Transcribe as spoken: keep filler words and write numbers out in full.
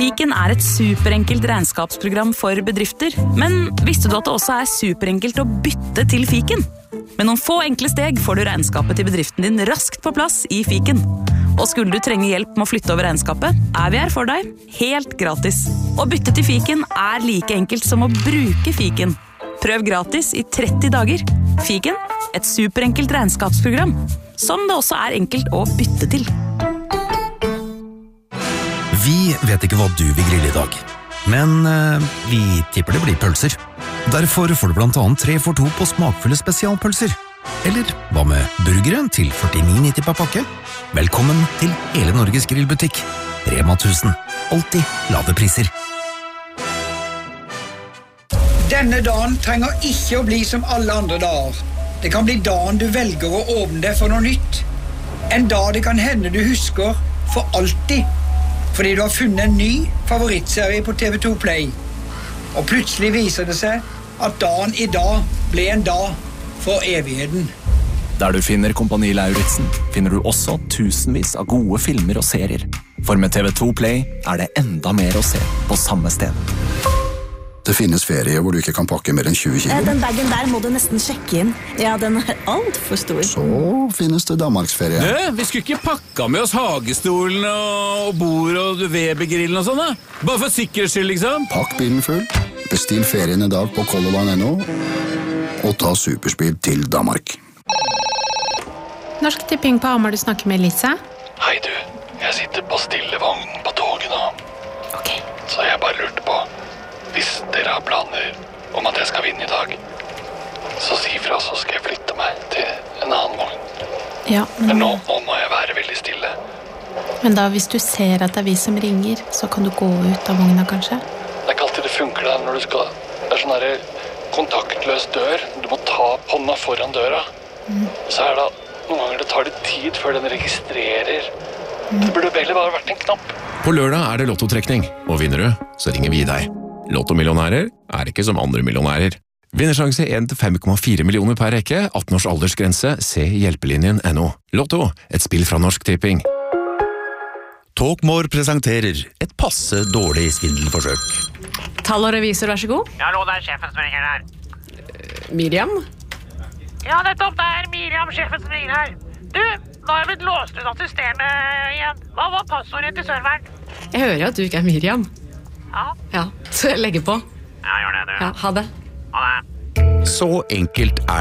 Fiken er et superenkelt regnskapsprogram for bedrifter, men visste du at det også er superenkelt å bytte til Fiken? Med noen få enkle steg får du regnskapet til bedriften din raskt på plass i Fiken. Og skulle du trenge hjelp med å flytte over regnskapet, er vi her for deg, helt gratis. Å bytte til Fiken er like enkelt som å bruke Fiken. Prøv gratis i tretti dager. Fiken, et superenkelt regnskapsprogram, som det også er enkelt å bytte til. Vi vet ikke hva du vil grille i dag, men uh, vi tipper det blir pølser. Derfor får du blant annet tre for to på smakfulle spesialpølser. Eller hva med burgere til førtini nitti per pakke? Velkommen til hele Norges grillbutikk. Rema tusen. Alltid lave priser. Denne dagen trenger ikke å bli som alle andre dager. Det kan bli dagen du velger å åpne deg for noe nytt. En dag det kan hende du husker for alltid. Fordi du har funnet en ny favorittserie på T V to Play. Og plutselig viser det seg at dagen i dag ble en dag for evigheten. Der du finner Kompani Lauritzen, finner du også tusenvis av gode filmer og serier. For med T V to Play er det enda mer å se på samme sted. Det finnes ferie hvor du ikke kan pakke mer enn tjue kilo. Den bagen der må du nesten sjekke inn. Ja, den er alt for stor. Så finnes det Danmarksferie. Du, vi skulle ikke pakka med oss hagestolen og bord og Weber-grillen og sånn, da? Bare for sikkerhets skyld, liksom. Pakk bilen full, bestill ferien i dag på colorline punktum no og ta superspeed til Danmark. Norsk Tipping på Hamar, du snakker med Lisa. Hei du, jeg sitter på stillevogn på toget nå. Ok. Så jeg bare lurte på, hvis dere har planer om at jeg skal vinne i dag, så si fra, så skal jeg flytte meg til en annen vogn. Ja, men... Men nå, nå må jeg være veldig stille. Men da, hvis du ser at det er vi som ringer, så kan du gå ut av vogna, kanskje? Det er ikke alltid det funker der når du skal... Det er sånn her kontaktløs dør. Du må ta hånda foran døra. Mm. Så er det noen ganger det tar litt tid før den registrerer. Mm. Det burde heller bare vært en knapp. På lørdag er det lottotrekning, og vinner du, så ringer vi deg. Lottomillionærer er ikke som andre millionærer. Vinnersjanse en til fem komma fire millioner per rekke, atten års aldersgrense, se hjelpelinjen punktum no. Lotto, et spill fra Norsk Tipping. Talkmore presenterer et passe dårlig svindelforsøk. Tall og revisor, vær så god. Ja, nå, det er sjefen som ringer her. Uh, Miriam? Ja, nettopp, det er Miriam, sjefen som ringer her. Du, nå har jeg blitt låst ut av systemet igjen. Hva var passordet til serveren? Jeg hører at du ikke er Miriam. Ja. Ja, så jeg legger på. Ja, gjør det, du. Ja, ha det. Ha det. Så enkelt er